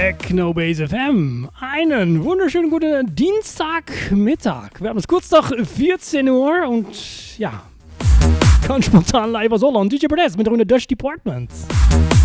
Technobase FM. Einen wunderschönen guten Dienstagmittag. Wir haben es kurz nach 14 Uhr und ja, ganz spontan live aus Holland. DJ Berdess mit Runde Dutch Department.